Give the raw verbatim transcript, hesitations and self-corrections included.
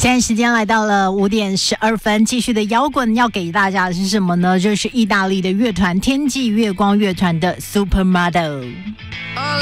现在时间来到了五点十二分，继续的摇滚要给大家的是什么呢？就是意大利的乐团天际月光乐团的 Supermodel。